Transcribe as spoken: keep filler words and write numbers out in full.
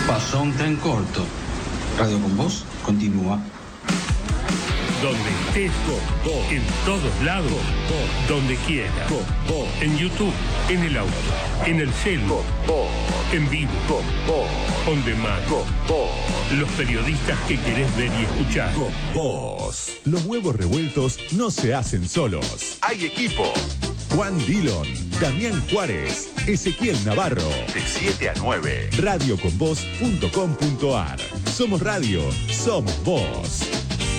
Pasó un tren corto. Radio con Voz continúa. Donde estés, en todos lados, donde quieras. En YouTube, en el auto, en el celu, en vivo, on demand. Los periodistas que querés ver y escuchar. Voz. Los huevos revueltos no se hacen solos. Hay equipo. Juan Dillon, Damián Juárez, Ezequiel Navarro. De siete a nueve. radio con voz punto com punto ar. Somos radio, somos voz.